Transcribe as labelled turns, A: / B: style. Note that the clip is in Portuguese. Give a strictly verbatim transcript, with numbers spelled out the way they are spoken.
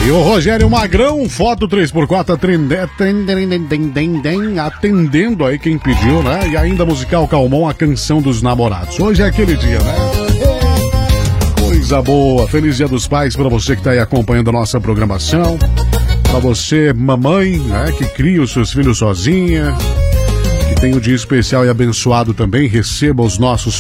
A: E o Rogério Magrão, foto três por quatro, atendendo aí quem pediu, né? E ainda musical Calmon, a canção dos namorados. Hoje é aquele dia, né? Coisa boa, feliz dia dos pais pra você que tá aí acompanhando a nossa programação. Pra você, mamãe, né? Que cria os seus filhos sozinha. Que tem o dia especial e abençoado também. Receba os nossos